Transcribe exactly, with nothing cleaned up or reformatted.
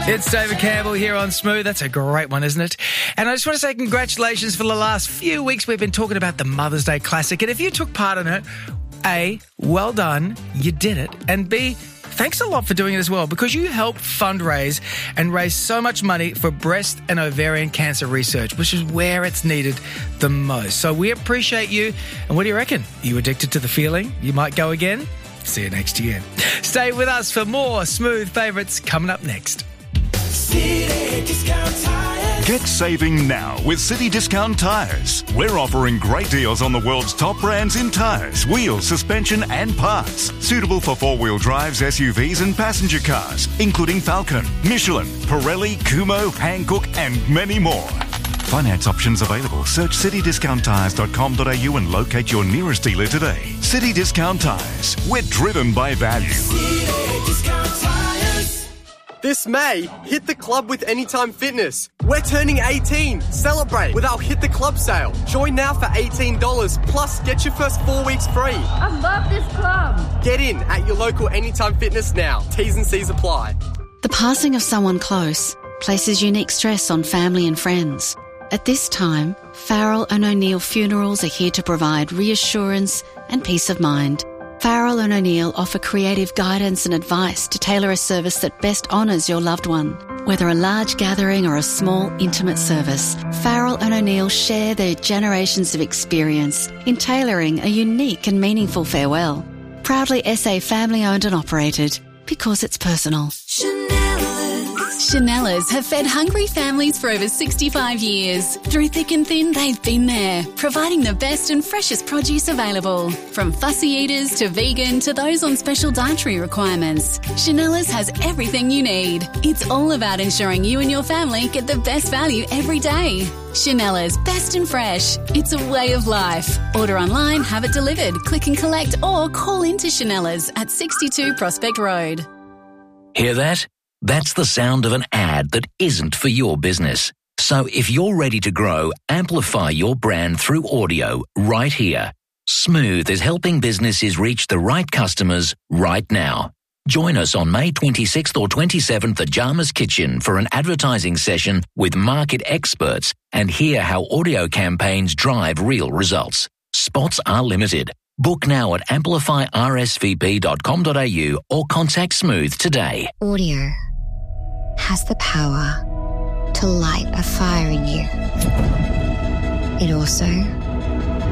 It's David Campbell here on Smooth. That's a great one, isn't it? And I just want to say congratulations for the last few weeks. We've been talking about the Mother's Day Classic. And if you took part in it, A, well done, you did it. And B, thanks a lot for doing it as well, because you helped fundraise and raise so much money for breast and ovarian cancer research, which is where it's needed the most. So we appreciate you. And what do you reckon? Are you addicted to the feeling? You might go again? See you next year. Stay with us for more Smooth favourites coming up next. City Discount Tires. Get saving now with City Discount Tires. We're offering great deals on the world's top brands in tyres, wheels, suspension and parts. Suitable for four-wheel drives, S U Vs and passenger cars, including Falcon, Michelin, Pirelli, Kumho, Hankook and many more. Finance options available. Search city discount tires dot com dot a u and locate your nearest dealer today. City Discount Tires. We're driven by value. City Discount Tires. This May, hit the club with Anytime Fitness. We're turning eighteen. Celebrate with our Hit the Club sale. Join now for eighteen dollars, plus get your first four weeks free. I love this club. Get in at your local Anytime Fitness now. T's and C's apply. The passing of someone close places unique stress on family and friends. At this time, Farrell and O'Neill Funerals are here to provide reassurance and peace of mind. Farrell and O'Neill offer creative guidance and advice to tailor a service that best honours your loved one. Whether a large gathering or a small, intimate service, Farrell and O'Neill share their generations of experience in tailoring a unique and meaningful farewell. Proudly S A family-owned and operated, because it's personal. Chanellas have fed hungry families for over sixty-five years. Through thick and thin, they've been there, providing the best and freshest produce available. From fussy eaters to vegan to those on special dietary requirements, Chanellas has everything you need. It's all about ensuring you and your family get the best value every day. Chanellas, best and fresh. It's a way of life. Order online, have it delivered, click and collect, or call into Chanellas at sixty-two Prospect Road. Hear that? That's the sound of an ad that isn't for your business. So if you're ready to grow, amplify your brand through audio right here. Smooth is helping businesses reach the right customers right now. Join us on May twenty-sixth or twenty-seventh at Jama's Kitchen for an advertising session with market experts and hear how audio campaigns drive real results. Spots are limited. Book now at amplify r s v p dot com dot a u or contact Smooth today. Audio has the power to light a fire in you. It also